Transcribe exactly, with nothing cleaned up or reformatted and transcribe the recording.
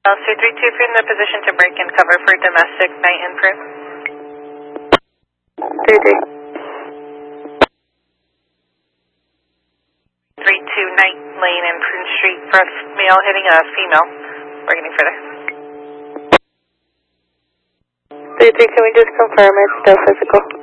Officer three two, if you're in the position to break and cover for domestic night in Prune. three three. three two, Night Lane in Prune Street, for a male hitting a female. We're getting further. three three, can we just confirm it's still physical?